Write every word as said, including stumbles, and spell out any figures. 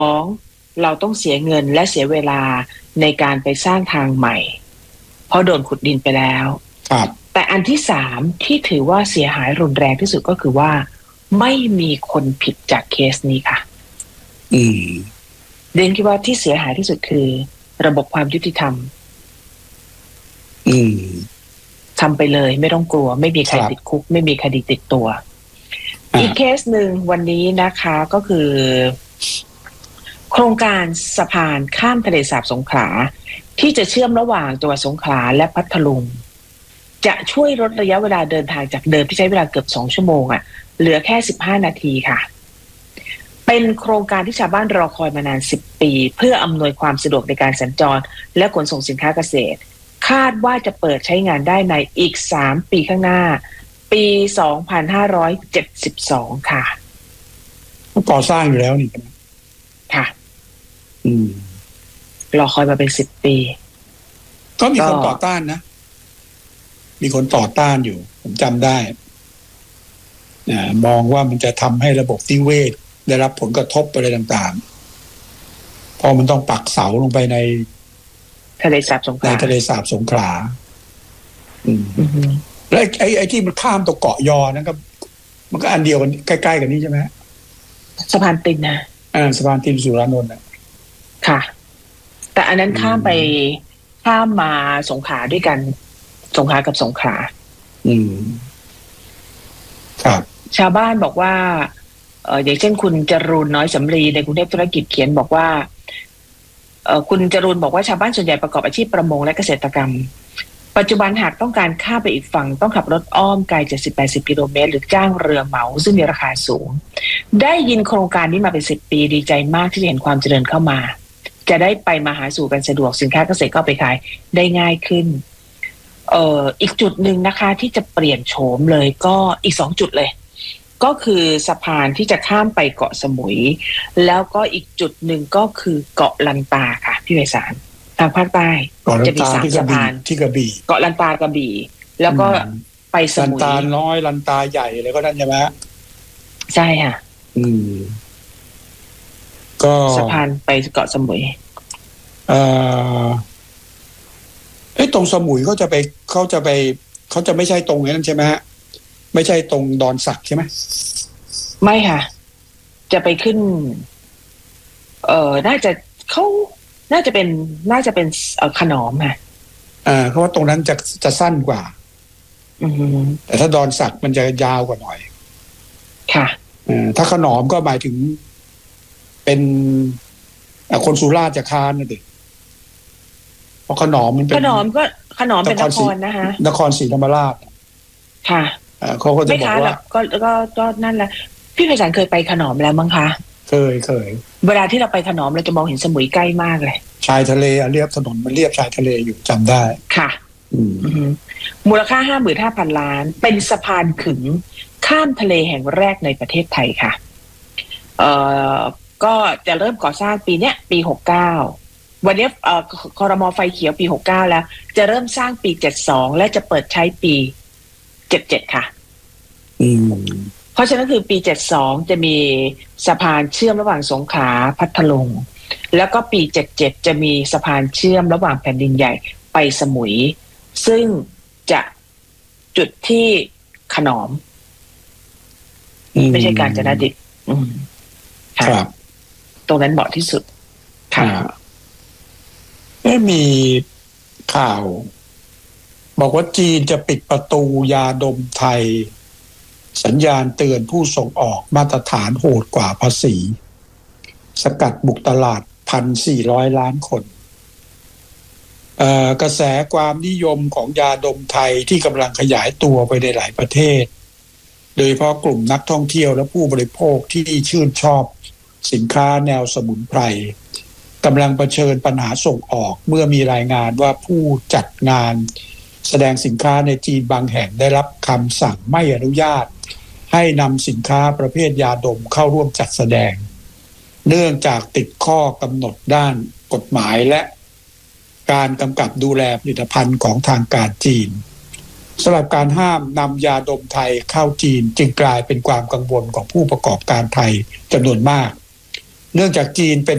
องเราต้องเสียเงินและเสียเวลาในการไปสร้างทางใหม่เพราะโดนขุดดินไปแล้วครับแต่อันที่สามที่ถือว่าเสียหายรุนแรงที่สุดก็คือว่าไม่มีคนผิดจากเคสนี้ค่ะอืมเรียนคิดว่าที่เสียหายที่สุดคือระบบความยุติธรรมอืมทำไปเลยไม่ต้องกลัวไม่มีใครติดคุกไม่มีคดีติดตัวอีกเคสหนึ่งวันนี้นะคะก็คือโครงการสะพานข้ามทะเลสาบสงขลาที่จะเชื่อมระหว่างจังหวัดสงขลาและพัทลุงจะช่วยลดระยะเวลาเดินทางจากเดิมที่ใช้เวลาเกือบสองชั่วโมงอ่ะเหลือแค่สิบห้านาทีค่ะเป็นโครงการที่ชาวบ้านรอคอยมานานสิบปีเพื่ออำนวยความสะดวกในการสัญจรและขนส่งสินค้าเกษตรคาดว่าจะเปิดใช้งานได้ในอีกสามปีข้างหน้าปีสองพันห้าร้อยเจ็ดสิบสองค่ะก่อสร้างอยู่แล้วนี่ค่ะอืมรอคอยมาเป็นสิบปีก็มีคนต่อต้านนะมีคนต่อต้านอยู่ผมจำได้นะมองว่ามันจะทำให้ระบบนิเวศได้รับผลกระทบอะไรต่างๆพอมันต้องปักเสาลงไปในทะเลสาบสงขลาในทะเลสาบสงขลาอืมแล้วไอ้ไอ้ที่มันข้ามตัวเกาะยอนั่นก็มันก็อันเดียวกันใกล้ๆกันนี้ใช่ไหมสะพานตินนะอ่าสะพานตินสุรานนท์นะค่ะแต่อันนั้นข้ามไปข้ามมาสงขลาด้วยกันสงขลากับสงขลาอืมครับชาวบ้านบอกว่าเอ่ออย่างเช่นคุณจรูนน้อยสำลีในกรุงเทพธุรกิจเขียนบอกว่าเอ่อคุณจรูนบอกว่าชาวบ้านส่วนใหญ่ประกอบอาชีพประมงและเกษตรกรรมปัจจุบันหากต้องการข้ามไปอีกฝั่งต้องขับรถอ้อมไกล เจ็ดสิบถึงแปดสิบ กิโลเมตรหรือจ้างเรือเหมาซึ่งมีราคาสูงได้ยินโครงการนี้มาเป็นสิบปีดีใจมากที่จะเห็นความเจริญเข้ามาจะได้ไปมาหาสู่กันสะดวกสินค้าเกษตรก็ไปขายได้ง่ายขึ้นเอ่ออีกจุดหนึ่งนะคะที่จะเปลี่ยนโฉมเลยก็อีกสองจุดเลยก็คือสะพานที่จะข้ามไปเกาะสมุยแล้วก็อีกจุดหนึ่งก็คือเกาะลันตาค่ะพี่ไพศาลทางภาคใต้จะมีสามสะพานที่กระบี่เกาะลันตากระบี่แล้วก็ไปสมุยลันตาน้อยลันตาใหญ่อะไรก็นั่นใช่ไหมใช่ค่ะอืมก็สะพานไปเกาะสมุยเอ่อไอ้ตรงสมุยเขาจะไปเขาจะไปเขาจะไม่ใช่ตรงนั้นใช่ไหมฮะไม่ใช่ตรงดอนสักใช่ไหมไม่ค่ะจะไปขึ้นเอ่อน่าจะเขาน่าจะเป็นน่าจะเป็นเอ่อขนอมค่ะอ่าเพราะว่าตรงนั้นจะจะสั้นกว่าอืมแต่ถ้าดอนสักมันจะยาวกว่าหน่อยค่ะอ่าถ้าขนอมก็หมายถึงเป็นคนสุราษฎร์จะคานนะดิเพราะขนอมมันเป็นขนอมก็ขนอมเป็นนครนะคะนครศรีธรรมราชค่ะเขาก็จะบอกว่าก็ก็ก็นั่นแหละพี่ไพศาลเคยไปขนอมแล้วมั้งคะเคยเคยเวลาที่เราไปขนอมเราจะมองเห็นสมุยใกล้มากเลยชายทะเลเรียบถนนมันเรียบชายทะเลอยู่จำได้ค่ะอืมมูลค่า ห้าหมื่นห้าพัน ล้านเป็นสะพานขึงข้ามทะเลแห่งแรกในประเทศไทยค่ะเอ่อก็จะเริ่มก่อสร้างปีเนี้ยปีหกสิบเก้าวันนี้เอ่อครม.ไฟเขียวปีหกสิบเก้าแล้วจะเริ่มสร้างปีเจ็ดสิบสองและจะเปิดใช้ปีเจ็ดสิบเจ็ดค่ะอืมเพราะฉะนั้นคือปีเจ็ดสิบสองจะมีสะพานเชื่อมระหว่างสงขลาพัทลุงแล้วก็ปีเจ็ดสิบเจ็ดจะมีสะพานเชื่อมระหว่างแผ่นดินใหญ่ไปสมุยซึ่งจะจุดที่ขนอมไม่ใช่กาญจนดิตอืมครับตรงนั้นเหมาะที่สุดค่ะไม่มีข่าวบอกว่าจีนจะปิดประตูยาดมไทยสัญญาณเตือนผู้ส่งออกมาตรฐานโหดกว่าภาษีสกัดบุกตลาด หนึ่งพันสี่ร้อย ล้านคนเอ่อกระแสความนิยมของยาดมไทยที่กำลังขยายตัวไปในหลายประเทศโดยเฉพาะกลุ่มนักท่องเที่ยวและผู้บริโภคที่ชื่นชอบสินค้าแนวสมุนไพรกำลังเผชิญปัญหาส่งออกเมื่อมีรายงานว่าผู้จัดงานแสดงสินค้าในจีนบางแห่งได้รับคำสั่งไม่อนุญาตให้นำสินค้าประเภทยาดมเข้าร่วมจัดแสดงเนื่องจากติดข้อกำหนดด้านกฎหมายและการกำกับดูแลผลิตภัณฑ์ของทางการจีนสำหรับการห้ามนำยาดมไทยเข้าจีนจึงกลายเป็นความกังวลของผู้ประกอบการไทยจำนวนมากเนื่องจากจีนเป็น